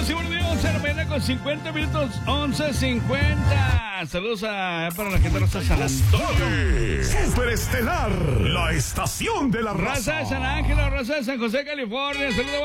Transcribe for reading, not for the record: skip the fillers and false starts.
Sí, buenos días, 11 con 50 minutos, 11:50. Saludos para la gente de Raza San Antonio. Superestelar, la estación de la Raza de San Ángel, Raza de San José, California. Saludos.